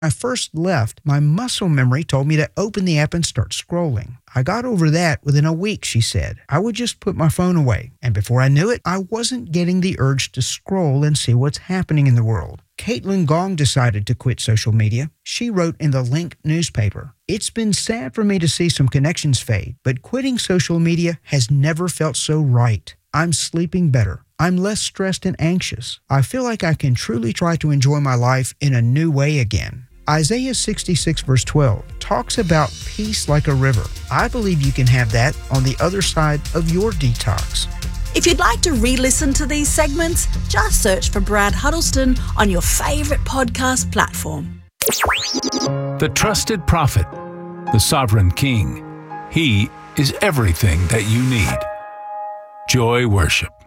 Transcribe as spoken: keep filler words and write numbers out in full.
I first left, my muscle memory told me to open the app and start scrolling. I got over that within a week, she said. I would just put my phone away, and before I knew it, I wasn't getting the urge to scroll and see what's happening in the world. Caitlin Gong decided to quit social media. She wrote in the Link newspaper, "It's been sad for me to see some connections fade, but quitting social media has never felt so right. I'm sleeping better. I'm less stressed and anxious. I feel like I can truly try to enjoy my life in a new way again." Isaiah sixty-six verse twelve talks about peace like a river. I believe you can have that on the other side of your detox. If you'd like to re-listen to these segments, just search for Brad Huddleston on your favourite podcast platform. The trusted prophet, the sovereign king. He is everything that you need. Joy Worship.